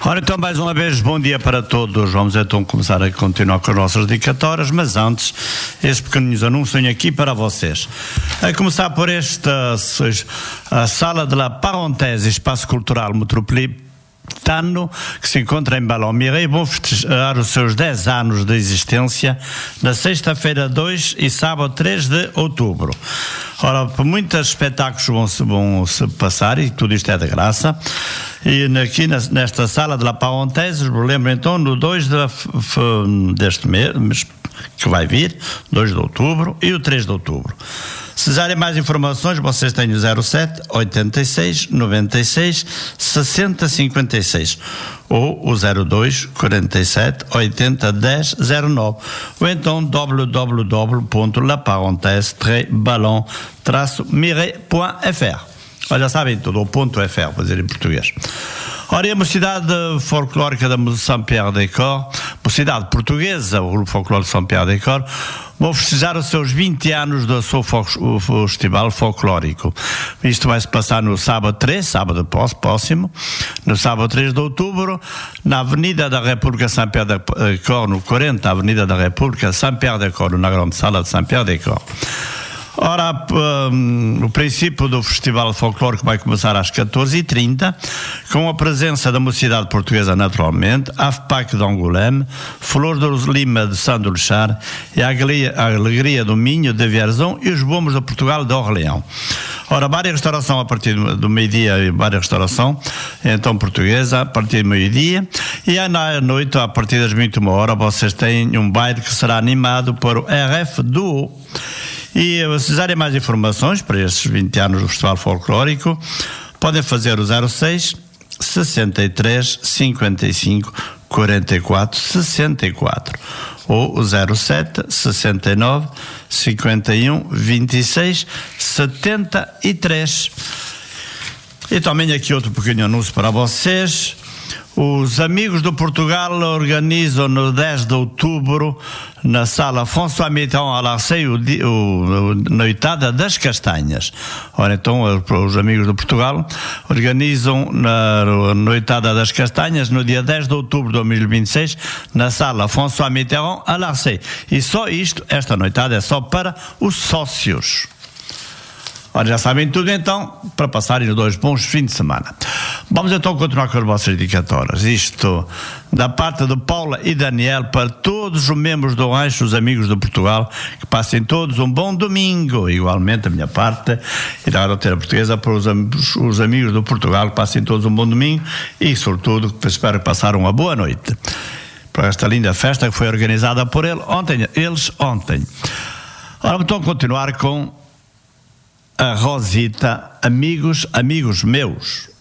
Ora, então, mais uma vez, bom dia para todos. Vamos então começar a continuar com as nossas dedicatórias, mas antes, estes pequenos anúncios tenho aqui para vocês. A começar por esta a Sala de la Parenthèse, Espaço Cultural Metropolitano, que se encontra em Ballon-Miret, vão festejar os seus 10 anos de existência na sexta-feira 2 e sábado 3 de outubro. Ora, muitos espetáculos vão se passar e tudo isto é de graça. E aqui nesta Sala de la Parenthèse, lembro então, no 2 deste mês, que vai vir, 2 de outubro e o 3 de outubro. Se quiserem mais informações, vocês têm o 07 86 96 60 56 ou o 02 47 80 10 09 ou então www.laparenthèse-ballon-miret.fr. Olha, sabem tudo, o ponto .fr, vou dizer em português. Ora, e a Mocidade Folclórica de Saint-Pierre-des-Corps, Mocidade Portuguesa, o Grupo Folclórico de Saint-Pierre-des-Corps, vão festejar os seus 20 anos do seu festival folclórico. Isto vai se passar no sábado 3, sábado próximo, no sábado 3 de outubro, na Avenida da República Saint-Pierre-des-Corps, no 40, Avenida da República Saint-Pierre-des-Corps, na grande sala de Saint-Pierre-des-Corps. Ora, o princípio do Festival Folclórico vai começar às 14h30, com a presença da Mocidade Portuguesa, naturalmente, a AFPAC de Angoulême, Flor de Lima de Saint-Doulchard e a Alegria do Minho de Vierzon e os Bombos de Portugal de Orleão. Ora, várias restauração a partir do meio-dia, várias restauração, então portuguesa, a partir do meio-dia, e à noite, a partir das 21h, vocês têm um baile que será animado por o RF Duo. E se quiserem mais informações para estes 20 anos do Festival Folclórico, podem fazer o 06 63 55 44 64 ou o 07 69 51 26 73. E também aqui outro pequeno anúncio para vocês. Os Amigos do Portugal organizam no 10 de outubro, na sala François Mitterrand, à Larcey, a Noitada das Castanhas. Ora, então, os Amigos do Portugal organizam na Noitada das Castanhas, no dia 10 de outubro de 2026, na sala François Mitterrand, à Larcey. E só isto, esta noitada é só para os sócios. Ora, já sabem tudo então, para passarem os 2 bons fins de semana. Vamos então continuar com as vossas dedicatórias. Isto da parte de Paula e Daniel para todos os membros do rancho, os Amigos de Portugal, que passem todos um bom domingo. Igualmente a minha parte e da Agroteira Portuguesa para os Amigos de Portugal, que passem todos um bom domingo e, sobretudo, espero passar uma boa noite para esta linda festa que foi organizada por eles ontem. Ora, então continuar com a Rosita, amigos meus.